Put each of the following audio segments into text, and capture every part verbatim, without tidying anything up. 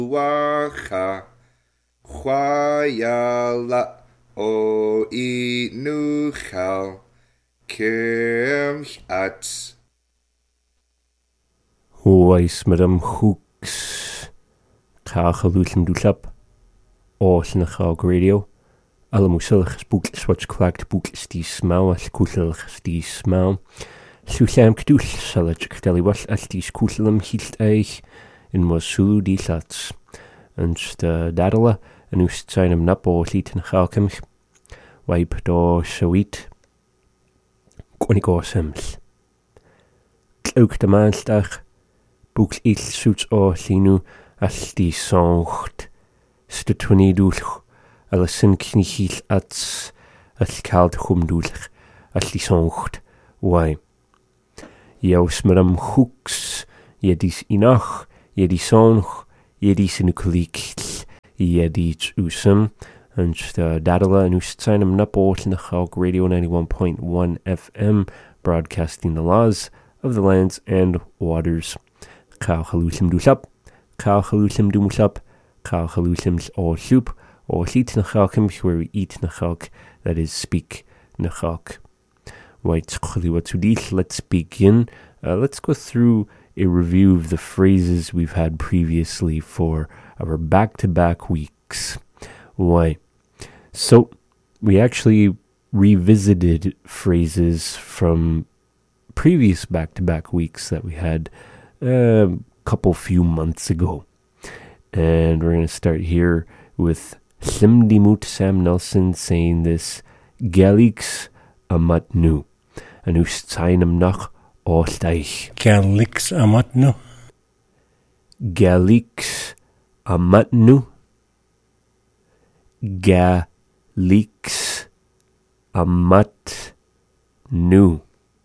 Wacha Chwayala O Inuchal Kirmchat Huais madam hooks Kachalutlim dulap Oslnachag radio Alamusilach book swatch clacked book stie smell as kutelach stie smell Sulam kdul salach deli was as die kutelam hielt eich in Mosulu die lats and the dadala and us zijn hem nap o liet in galkemch wipe do sweet Koniko sems Ook de maandag boek iets zoets o linu as die songt stutwni dulch alle sin knichil ats as kald chum dulch as die songt wai Jaus madam hooks jedis inach Jedi song, jedi sinukulik, jedi usum, and the dadala and ustsinem napot in the Chalk Radio ninety-one point one F M, broadcasting the laws of the lands and waters. Kal halusim dusap, kal halusim dumusap, kal halusims all soup, or eat nachalkim, where we eat nachalk, that is speak nachalk. Right, let's begin. Uh, let's go through a review of the phrases we've had previously for our back-to-back weeks. Why? So, we actually revisited phrases from previous back-to-back weeks that we had a couple few months ago. And we're going to start here with Simdimut Sam Nelson saying this, Galix amat nu, and ustzainam nach Ostaich. Galix amatnu. Galix amatnu. Galix amatnu.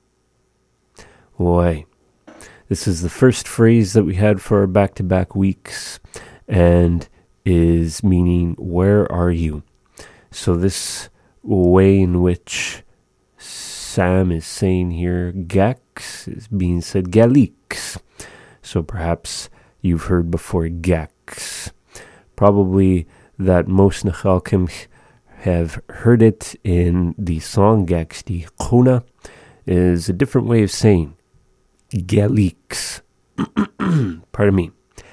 Why? This is the first phrase that we had for our back-to-back weeks and is meaning, where are you? So this way in which Sam is saying here, Gax is being said Galix. So perhaps you've heard before Gax. Probably that most Nachalkim have heard it in the song Gax di Khona is a different way of saying Galix. Pardon me.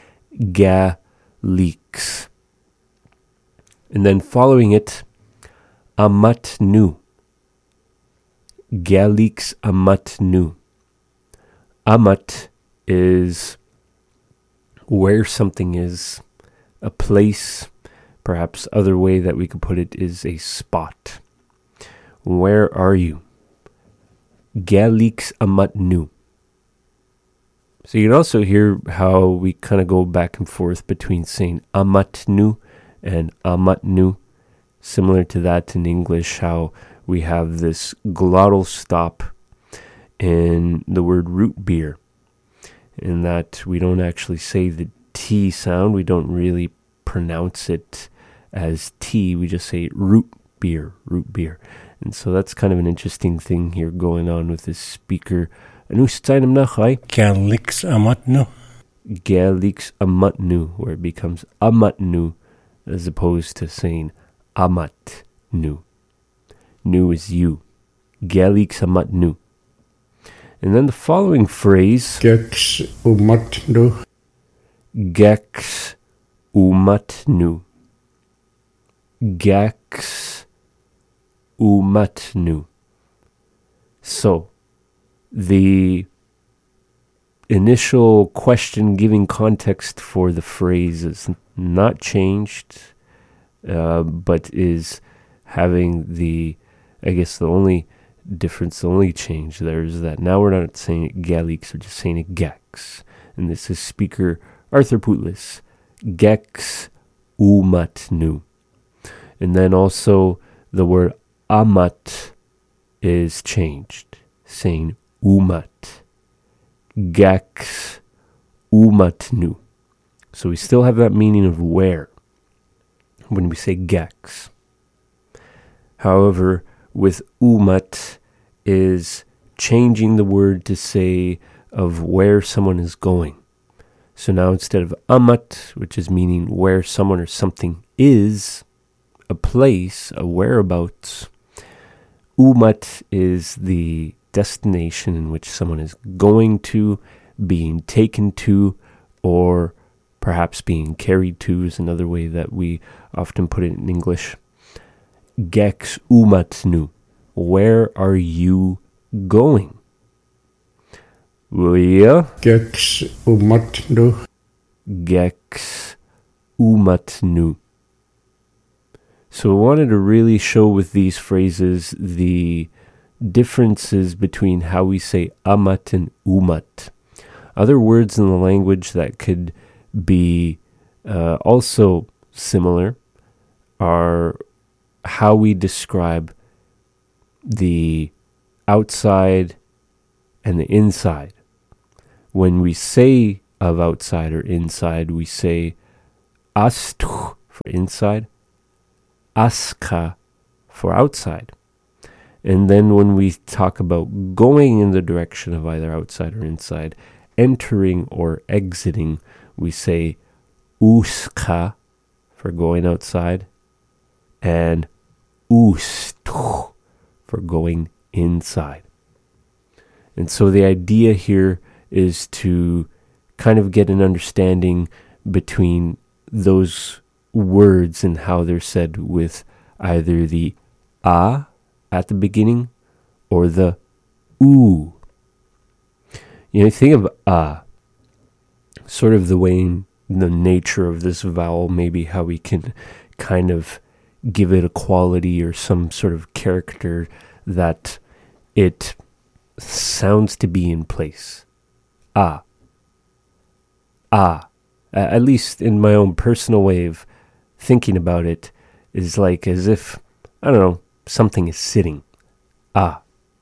Galix. And then following it, Amat nu. Galix amat nu. Amat is where something is, a place. Perhaps other way that we could put it is a spot. Where are you? Galix amat nu. So you can also hear how we kind of go back and forth between saying amat nu and amat nu. Similar to that in English, how we have this glottal stop in the word root beer, in that we don't actually say the T sound. We don't really pronounce it as T. We just say root beer, root beer. And so that's kind of an interesting thing here going on with this speaker. Galix amatnu. Galix amatnu, where it becomes amatnu as opposed to saying amatnu. Nu is you. Galix amatnu. And then the following phrase, Gex umatnu. Gex umatnu. Gex umatnu. So, the initial question giving context for the phrase is not changed, uh, but is having the, I guess the only difference, the only change there is that now we're not saying it Galix, we're just saying it Gex. And this is speaker Arthur Putlis. Gex umatnu. And then also the word amat is changed, saying umat. Gex umatnu. So we still have that meaning of where when we say Gex. However, with umat is changing the word to say of where someone is going. So now instead of amat, which is meaning where someone or something is, a place, a whereabouts, umat is the destination in which someone is going to, being taken to, or perhaps being carried to is another way that we often put it in English. Gex umatnu. Where are you going? Where? Gex umatnu. Gex umatnu. So I wanted to really show with these phrases the differences between how we say amat and umat. Other words in the language that could be uh, also similar are how we describe the outside and the inside. When we say of outside or inside, we say astuch for inside, aska for outside. And then when we talk about going in the direction of either outside or inside, entering or exiting, we say uska for going outside and ustuch for going inside. And so the idea here is to kind of get an understanding between those words and how they're said with either the a at the beginning or the oo. You know, think of a, sort of the way in the nature of this vowel, maybe how we can kind of give it a quality or some sort of character that it sounds to be in place. Ah. Ah. At least in my own personal way of thinking about it, is like as if, I don't know, something is sitting. Ah.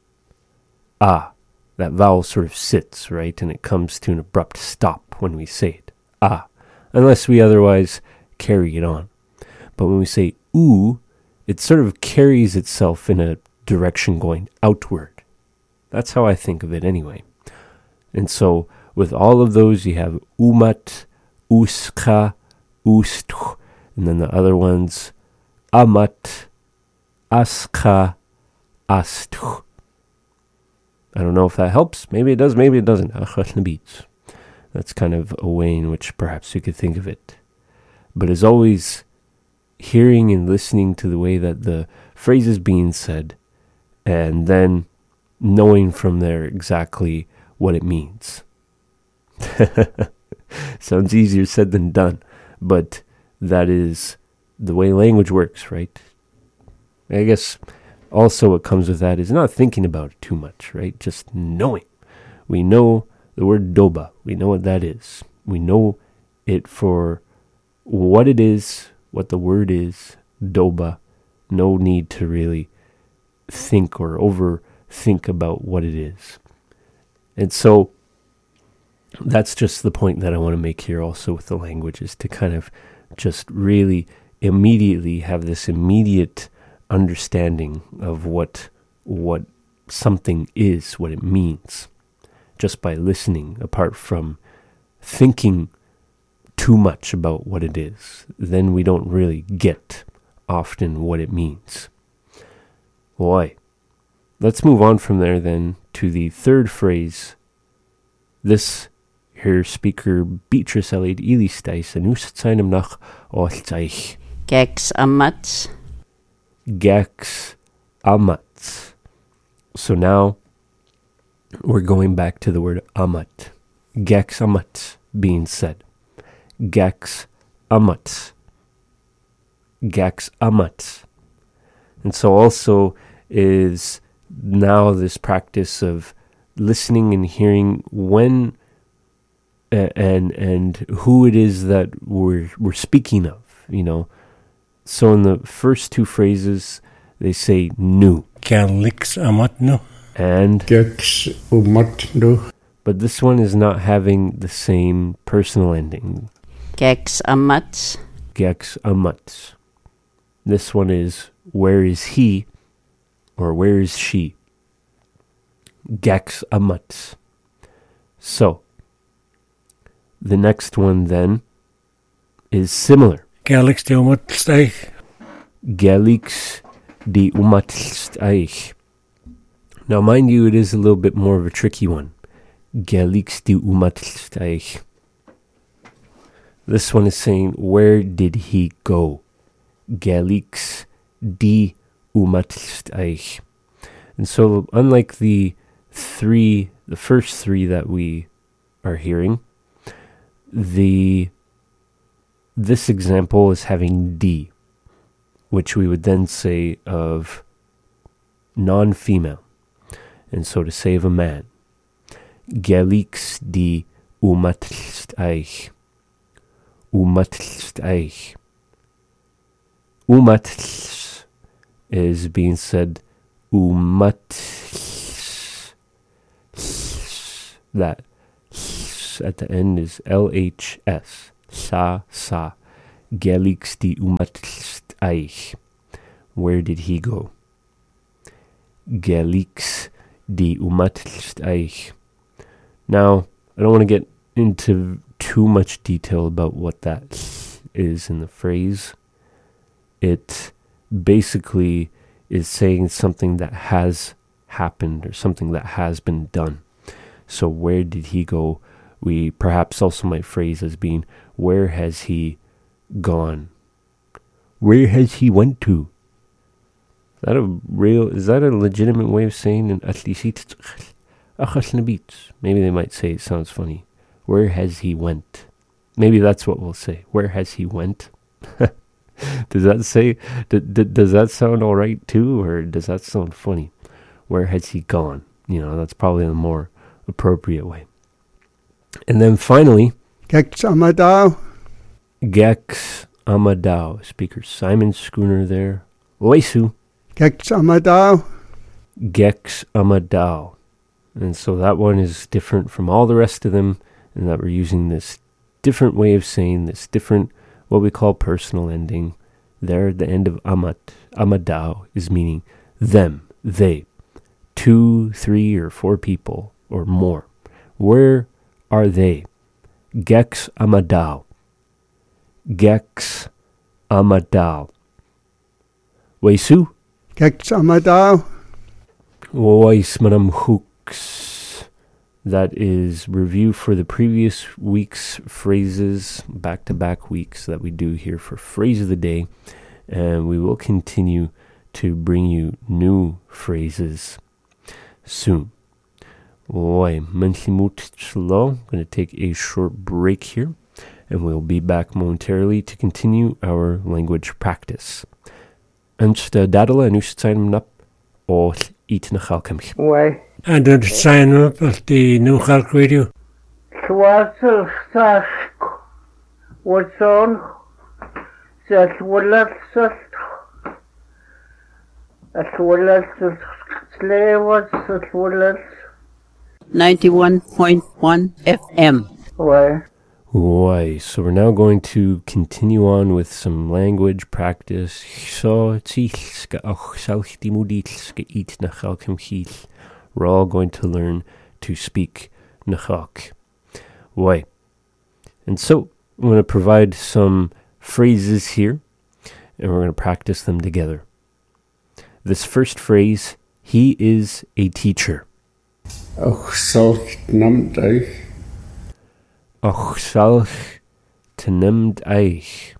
Ah. That vowel sort of sits, right? And it comes to an abrupt stop when we say it. Ah. Unless we otherwise carry it on. But when we say oo, it sort of carries itself in a direction going outward. That's how I think of it anyway. And so with all of those, you have umat, uska, ustuch, and then the other ones, amat, aska, astuch. I don't know if that helps. Maybe it does, maybe it doesn't. That's kind of a way in which perhaps you could think of it. But as always, hearing and listening to the way that the phrase is being said, and then knowing from there exactly what it means. Sounds easier said than done, but that is the way language works, right? I guess also what comes with that is not thinking about it too much, right? Just knowing. We know the word doba. We know what that is. We know it for what it is, what the word is, doba. No need to really think or overthink about what it is. And so that's just the point that I want to make here also with the language, is to kind of just really immediately have this immediate understanding of what what something is, what it means, just by listening, apart from thinking too much about what it is. Then we don't really get often what it means. Why? Let's move on from there then to the third phrase. This here speaker Beatrice Elliot Elistais and Ustzinem nach Olzeich. Gex amats. Gex amats. So now we're going back to the word amat. Gex amats being said. Gex amats. Gex amats. And so also is now this practice of listening and hearing when uh, and and who it is that we're we're speaking of, you know. So in the first two phrases, they say nu. Gex amatnu. And Gex umatnu. but this one is not having the same personal ending. Gex amats. Gex amats. This one is where is he or where is she? Gex amats. So The next one then is similar. Galix de umatsteich. Gelix di umatsteich. Now, mind you, it is a little bit more of a tricky one. Gelix di umatsteich. This one is saying, where did he go? Gelix di umatsteich. And so, unlike the three, the first three that we are hearing, the this example is having di, which we would then say of non-female. And so to say of a man, Gelix di umatsteich. Umatsteich. Umatls is being said umatls. That at the end is L H S. Sa, sa. Gelix di umatsteich. Where did he go? Gelix di umatsteich. Now, I don't want to get into too much detail about what that is in the phrase. It basically is saying something that has happened or something that has been done. So where did he go? We perhaps also might phrase as being, where has he gone? Where has he went to? Is that a real, is that a legitimate way of saying in atlisit? Maybe they might say it sounds funny. Where has he went? Maybe that's what we'll say. Where has he went? Does that say, d- d- does that sound all right too? Or does that sound funny? Where has he gone? You know, that's probably the more appropriate way. And then finally, Gex Amadao. Gex Amadao. Speaker Simon Schooner there. Oisu. Gex Amadao. Gex Amadao. And so that one is different from all the rest of them, and that we're using this different way of saying this different, what we call personal ending. There at the end of Amat, Amadao is meaning them, they, two, three, or four people, or more. Where are they? Gex Amadao. Gex Amadao. Weisu? Gex Amadao. Ois Madam Hooks. That is review for the previous week's phrases, back-to-back weeks that we do here for Phrase of the Day. And we will continue to bring you new phrases soon. Oi, Menchimut Chlo. Going to take a short break here, and we'll be back momentarily to continue our language practice. Ansta dadala nustain nap or eat nachalkamch. Why? And then sign up at the New Halk Radio. Schwarzel Sask. What's on? That Willet Salt. That Willet Slavers. That Willet. ninety-one point one F M. Why? Why? So we're now going to continue on with some language practice. We're all going to learn to speak Nachak. Why? And so I'm going to provide some phrases here, and we're going to practice them together. This first phrase, he is a teacher. Och salch namt euch. Och salch te nimmt eich.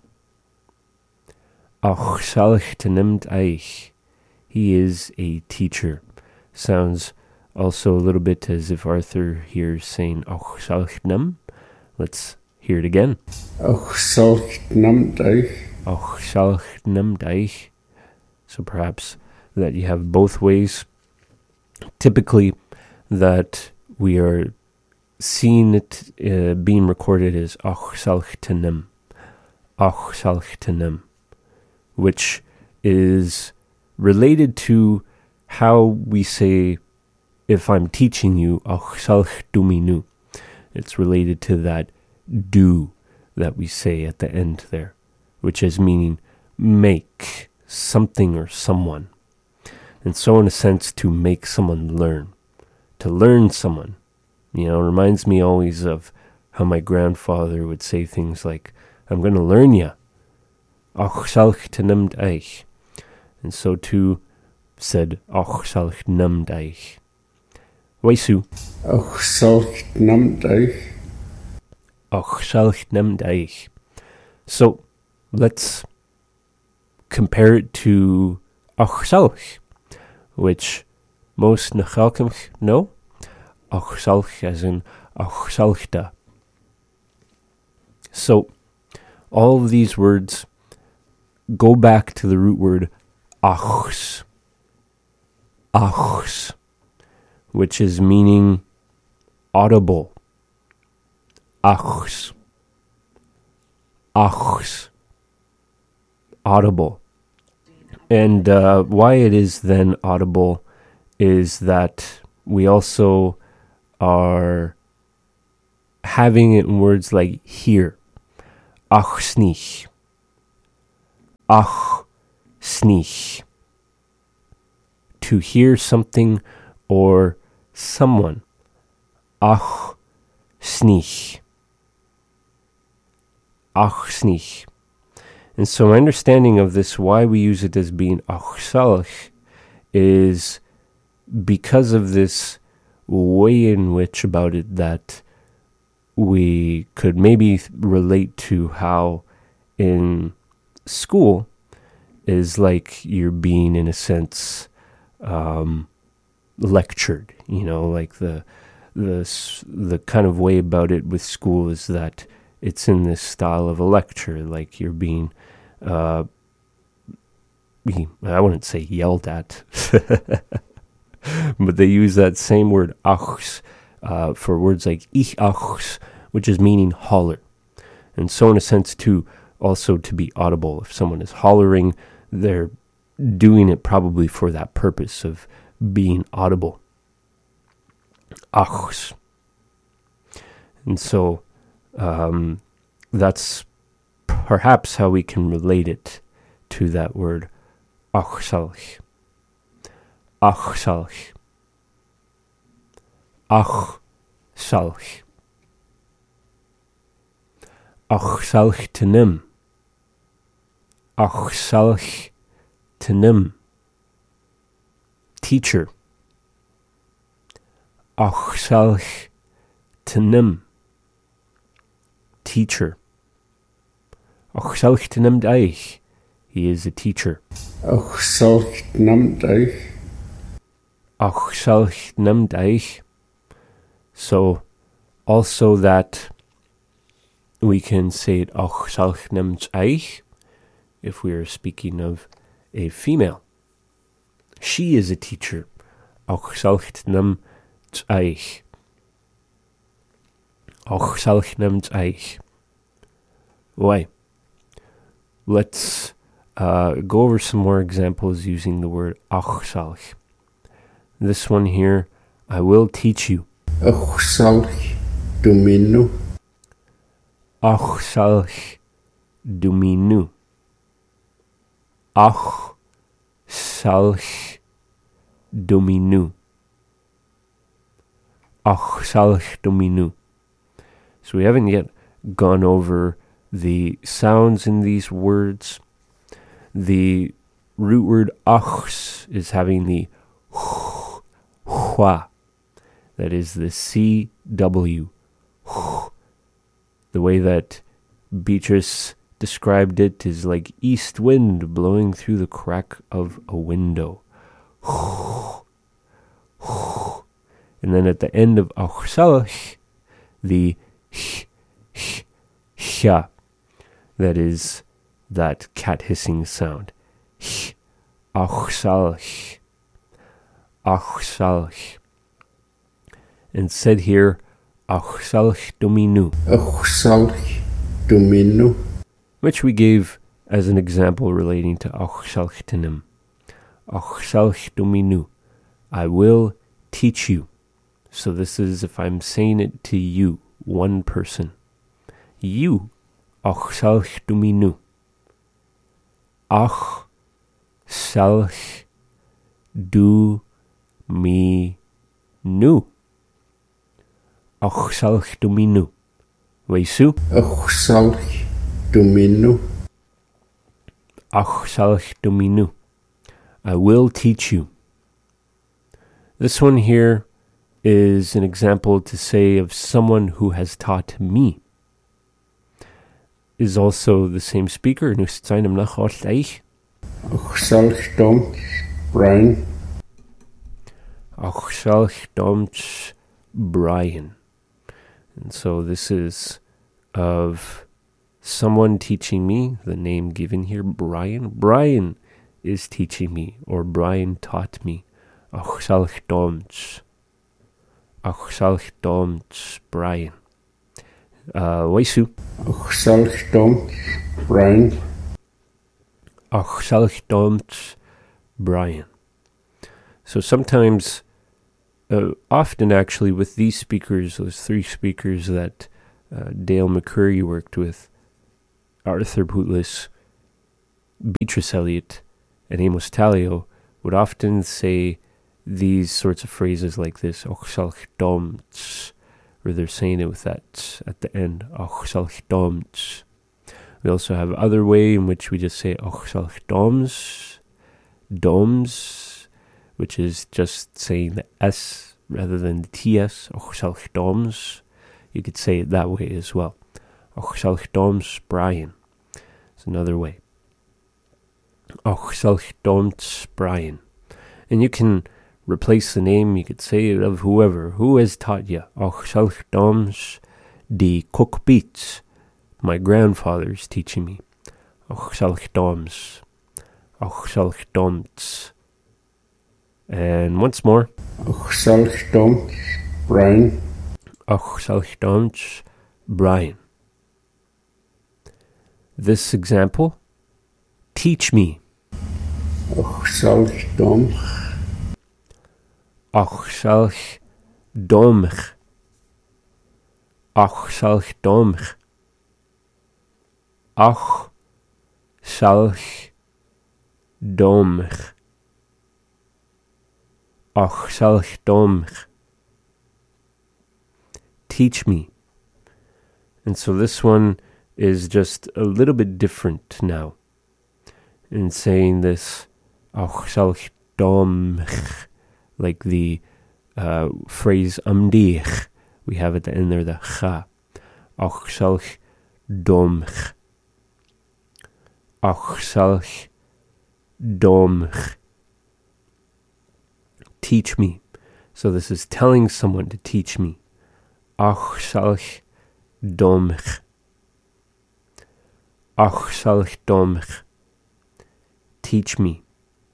Och salch te nimmt eich. He is a teacher. Sounds also a little bit as if Arthur here is saying Och salch nem. Let's hear it again. Och salch namt euch. Och salch nimmt eich. So perhaps that you have both ways. Typically, that we are seeing it uh, being recorded as Och salch te nem. Och salch te nem. Which is related to how we say, if I'm teaching you, Och salch du mi nu. It's related to that do that we say at the end there, which is meaning make something or someone. And so in a sense, to make someone learn. To learn someone. You know, it reminds me always of how my grandfather would say things like, I'm going to learn ya. Ach salch te nimmt eich. And so too said Ach salch nimmt eich. Waisu. Ach salch nimmt eich. Ach salch nimmt eich. So let's compare it to Ach salch, which most Nachalkimch know. Ach salch as in Ach salchta. So all of these words go back to the root word achs. Achs, which is meaning audible. Achs. Achs. Audible. And uh, why it is then audible is that we also are having it in words like hear. Ach snich. Ach snich. To hear something or someone. Ach snich. Ach snich. And so my understanding of this, why we use it as being ach salch, is because of this way in which about it that we could maybe relate to how in school is like you're being, in a sense, um, lectured. You know, like the the the kind of way about it with school is that it's in this style of a lecture, like you're being, uh, I wouldn't say yelled at, but they use that same word achs uh, for words like ich achs, which is meaning holler. And so in a sense too, also to be audible. If someone is hollering, they're doing it probably for that purpose of being audible. Achs. And so um, that's perhaps how we can relate it to that word achsalch. Achsalch. Achsalch. Achsalch tenim. Achsalch tenim. Teacher. Achsalch tenim. Teacher. Achsalch tenimmt eich. He is a teacher. Achsalch nimmt eich. Achsalch nimmt eich. So also that we can say it Achsalch nimmt eich if we are speaking of a female. She is a teacher. Achsalch nimmt eich. Achsalch nimmt eich. Why? Let's uh, go over some more examples using the word achsalch. This one here, I will teach you. Achsalch duminu. Achsalch duminu. Achsalch duminu. Achsalch duminu. So we haven't yet gone over the sounds in these words. The root word achs is having the hua. That is the C W. The way that Beatrice described it is like east wind blowing through the crack of a window. And then at the end of achsalch, the sh, sh, sha. That is that cat hissing sound. Sh, achsalch. Achsalch. And said here, achsalch dominu. Achsalch dominu. Which we gave as an example relating to achsalch tenim. Achsalch dominu. I will teach you. So this is if I'm saying it to you, one person. You, achsalch dominu. Ach, salch, du, mi, nu. Achsalch dominu. Weisu. Och salch dominu. Ach salch dominu. I will teach you. This one here is an example to say of someone who has taught me. Is also the same speaker. Och salch dom Brian. Ach salch domch Brian. And so this is of someone teaching me, the name given here, Brian. Brian is teaching me, or Brian taught me. Ach salch domch. Ach salch domch Brian. Uh, Weisu. Och salch dom Brian. Ach salch domch Brian. So sometimes, uh, often actually with these speakers, those three speakers that uh, Dale McCurry worked with, Arthur Bootlis, Beatrice Eliot, and Amos Talio would often say these sorts of phrases like this, Och salch domch, or they're saying it with that at the end, Och salch domch. We also have other way in which we just say Och salch doms, doms, which is just saying the S rather than the T S, Och salch doms. You could say it that way as well. Och salch doms Brian. It's another way. Och salch doms Brian. And you can replace the name, you could say it of whoever, who has taught you. Och salch doms die cookbeats. My grandfather's teaching me. Och salch doms. Och salch doms. And once more. Och salch dom Brian. Och salch doms Brian. This example, teach me. Och salch dom. Och salch domch. Och salch domch. Och salch domch. Och salch domch. Teach me. And so this one is just a little bit different now. In saying this, Och salch domch, like the uh, phrase amdich, we have at the end there the cha. Och salch domch. Och salch domch. Teach me. So this is telling someone to teach me. Och salch domch. Och salch domch. Teach me.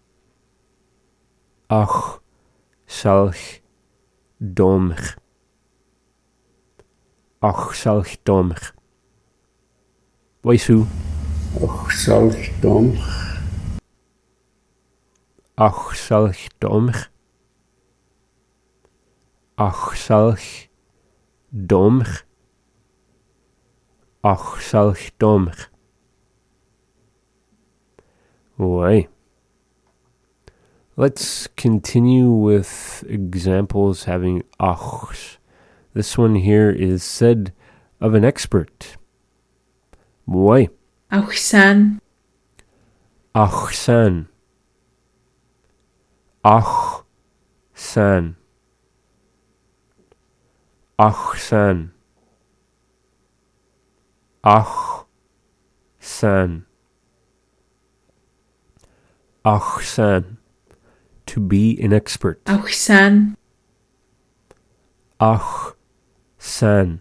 Och salch domch. Och salch domch. Weisu. Och salch dom. Och salch domch. Och salch domch. Och salch domch. Way. Let's continue with examples having achs. This one here is said of an expert. Way. Achsan. Achsan. Achsan. Achsan. Achsan. Achsan. To be an expert. Achsan. Achsan.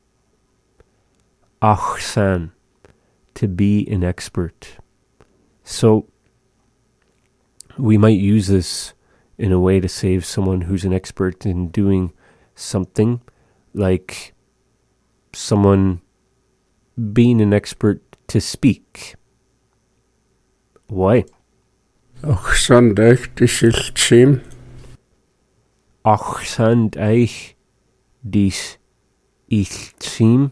Achsan. To be an expert. So, we might use this in a way to save someone who's an expert in doing something, like someone being an expert to speak. Why? Och sandach disiltsim. Och sand eich dis iltsim.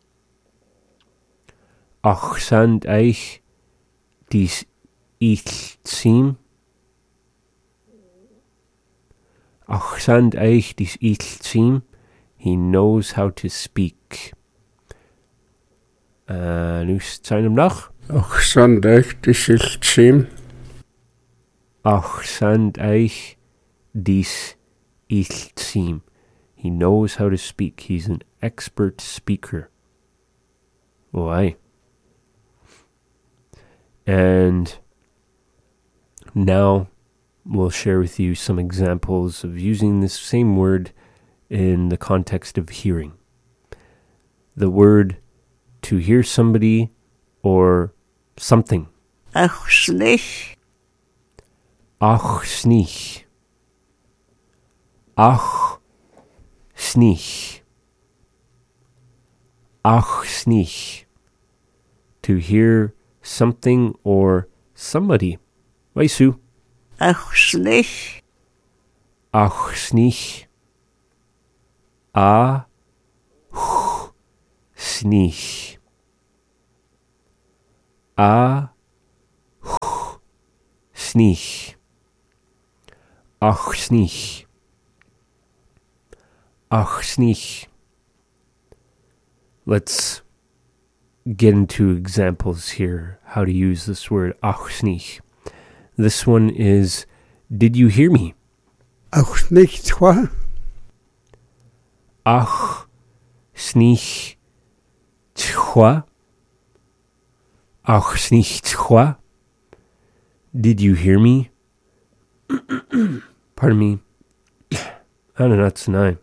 Och sand eich dis iltsim. Achsand eich dis iltsim. He knows how to speak. Uh, Nus zijn hem nog. Och zondag dis il tsim. Ach, sand eich dis iltsim. He knows how to speak. He's an expert speaker. Why? And now we'll share with you some examples of using this same word in the context of hearing. The word to hear somebody or something. Ach, snich. Ach, snich. Ach, snich. Ach, snich. To hear something or somebody. Weisu. Ach, snich. Ach, snich. A, ch, snich. A, ch, snich. Ach, snich. Ach, snich. Let's get into examples here, how to use this word, ach, snich. This one is, did you hear me? Och nicht twa. Ach, snich, twa. Ach, snich, twa. Did you hear me? Pardon me. Ananatsanai.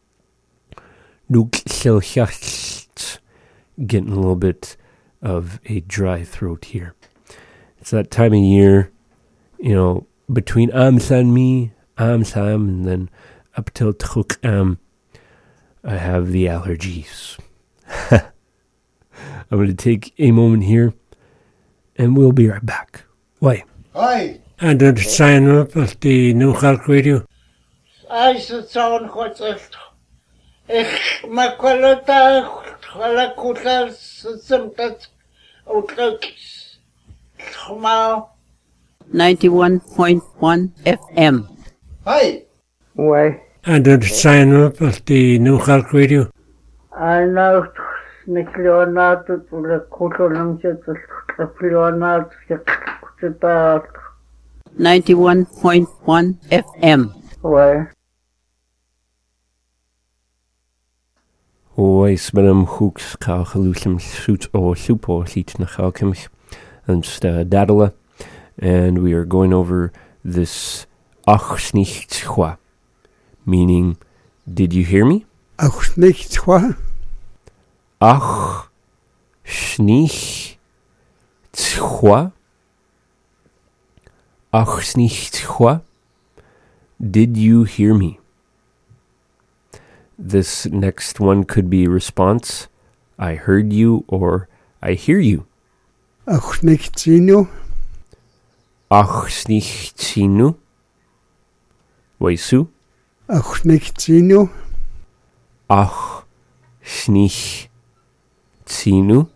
Getting a little bit of a dry throat here. It's that time of year, you know, between Am San Mi, Am Sam, and then up till Truk Am, I have the allergies. I'm going to take a moment here, and we'll be right back. Why? Hi. And then sign up at the New Khalk Radio. I said, sound what's it? Ich makolota, hala kuta, simpat, outlooks. Tomorrow. ninety-one point one F M. Hi. Why? And then sign up at the New Khalk Radio. I know Nick Leonardo to the Kutolam Jettle, Leonardo, ninety-one point one F M. Why? Ois benam hooks kaal gelusem suits or super seats na galkemich and dadala. And we are going over this ach snich twa, meaning, did you hear me? Och nicht twa. Ach snich twa. Ach snich twa. Did you hear me? This next one could be response, I heard you, or I hear you. Och nicht zinu. Ach snich tsinu. Weisu. Och nicht zinu. Ach snich tsinu.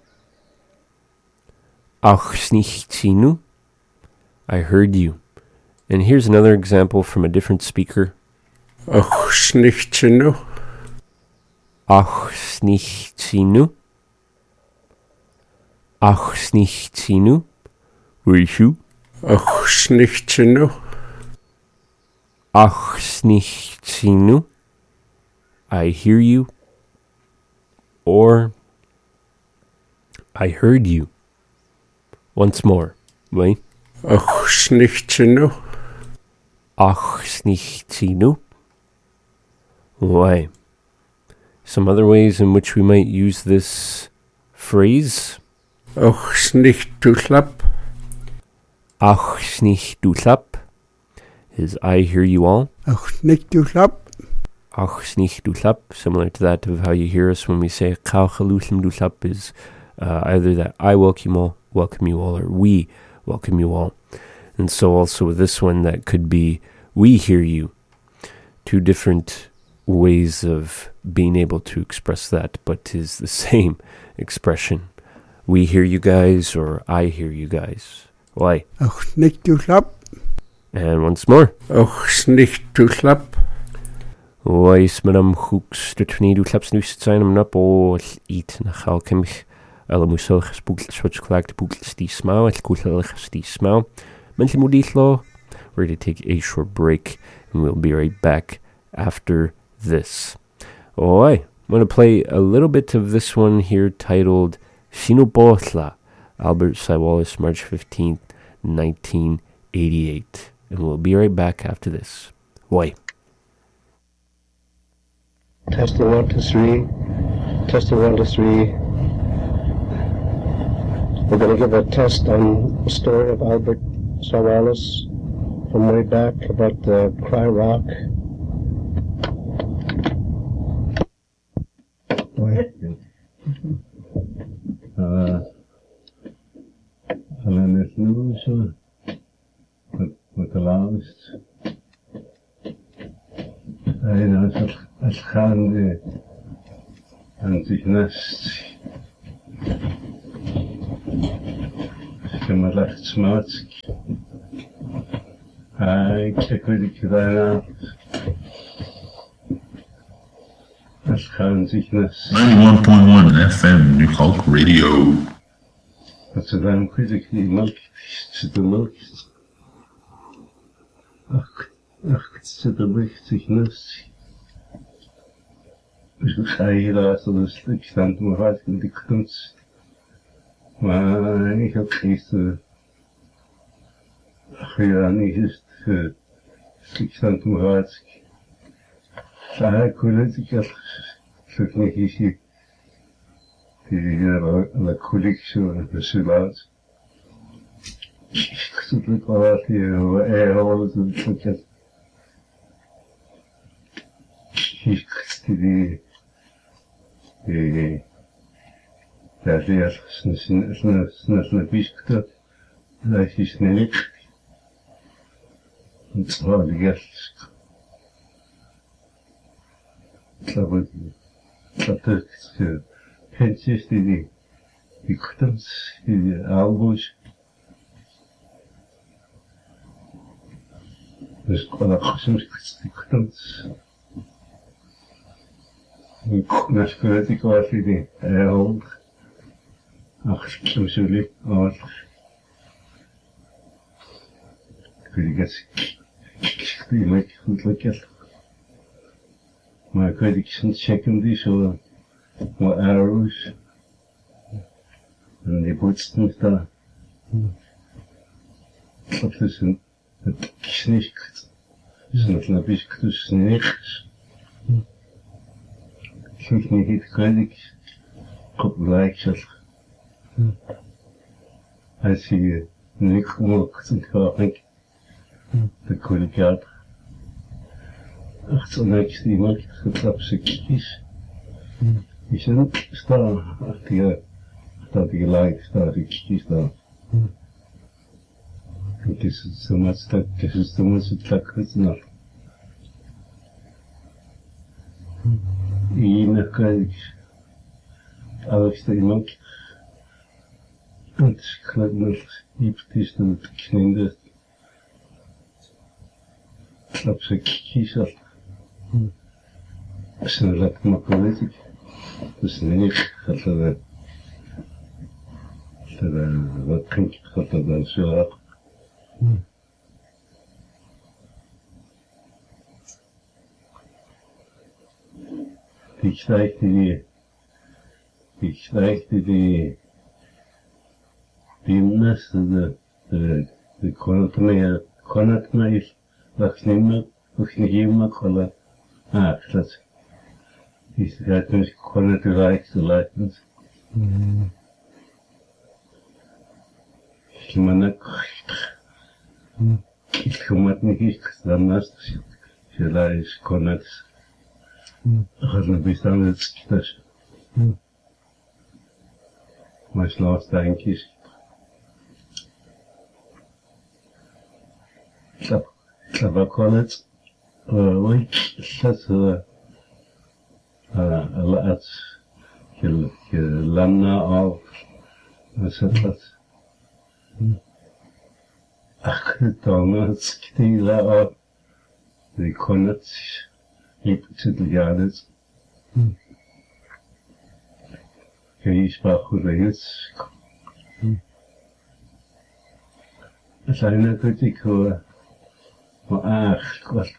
Ach snich tsinu. I heard you. And here's another example from a different speaker. Och nicht zinu. Ach snich tsinu. Ach snich tsinu. Weisu. Och nicht zinu. Ach snich tsinu. I hear you. Or I heard you. Once more. Wait. Och nicht zinu. Ach snich tsinu. Why? Some other ways in which we might use this phrase. Och nicht tu slap. Ach snich du slap is I hear you all. Och nicht tu slap. Ach snich du slap, similar to that of how you hear us when we say Kau chaluslim du slap, is uh, either that I welcome you all, welcome you all, or we welcome you all. And so also with this one, that could be we hear you. Two different ways of being able to express that, but is the same expression. We hear you guys, or I hear you guys. Why? Och nicht tu slap. And once more. Och nicht tu slap. Why smadam hooks de twenty du claps nu zijn hem nap all eat na galkemich Alla musilchas búgl switchclack búgl stí smau, al kuchalchas stí smau. Mentally mudithlo. We're going to take a short break and we'll be right back after this. Oh, I'm going to play a little bit of this one here titled Sinubosla, Albert Saiwalis, March fifteenth, nineteen eighty-eight. And we'll be right back after this. Oi. Testing one, two, three. Testing one, two, three. We're going to give a test on the story of Albert Saiwalis from way back about the Cry Rock. Uh, and then there's news uh, with, with the last. Uh, you know, it's it's handy and sich nest. Ich kann mal recht schmutzig. I check with the Kidana. Das kann sich nest. ninety-one point one F M, New Hulk Radio. That's a damn critically milk. It's the milk. Ach, ach, it's the milk sickness. Ich schreie hier aus, das ich stand mir weit in die Kunst. Maar ich hab gestern, ach ja, nicht ist, ich stand mir weit. Daher können sich das, das nicht ist, die la collection de Silas. Ich kann pas hier, er hat so gesagt. Ich kann die die der der sn sn sn sn biskta, da ist nicht. Und zwar die Gäste. Ich glaube, das ist Pensies die die Kuttens, die Albus. Das kann auch schon die Kuttens. Das gehört die quasi die Erholung. Ach, so schön, aber für die Gäste, die mich gut lecker. Maar ik weet, ik zit checken die zo, wat arrows. En die bootsten daar. Dat is een, het knikt. Dus dat een beetje dus niks. Ik vind niet, ik weet, ik kop gelijk zat. Als je niks gemaakt en ik, dan kon ik uit. Ach, zo niks die maakt getrapt ze kies. Die zijn staan, ach die, staat die gelijk, staat die kies daar. Het is zo met dat, het is zo met het lekker naar. Ine kijk, alles die maakt. Het klinkt nog niet, het is dan het kninder. Trap ze kies af. Als een lekker makkelijk is, dus niet dat er dat er wat drinkt, dat er dan zo af. Die stijgt die, die stijgt die, die mes, de, de, de kon het meer, kon het meer, dat niet meer, dat niet meer kon. Ah, dat is het dus kon het rijkste lijken. Ik ben ook, ik kom het niet eens dan naast, je lijst kon het. Gaat een beetje aan het schieten. Maar slaat denk ik. Klap, klap kon het. Oei, dat laat je je lamna af. Wat is dat? Ach, dan het schieten af. Die kon het. Ik zit er ja dit. Keispachulayus. Saina Kutiko. Ach, Gott.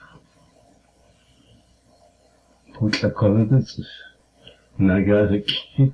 Put the colors. Naga keep.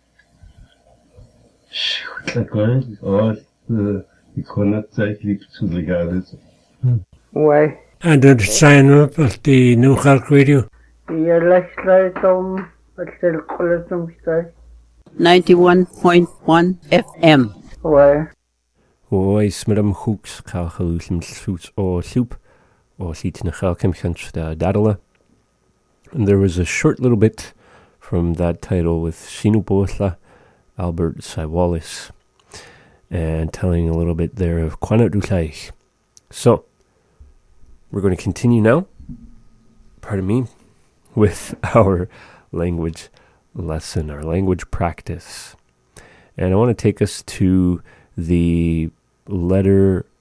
Shoot the colors. Or the iconat liep to the gardens. Why? And then sign up at the New York Radio. The electric om at the colosum stay. ninety-one point one F M. Why? Oes madam hooks kalchalusum suits or soup or seats nachalkim the dadala. And there was a short little bit from that title with Sinubosla, Albert Saiwalis, and telling a little bit there of Quanat Dutlaich. So, we're going to continue now, pardon me, with our language lesson, our language practice. And I want to take us to the letter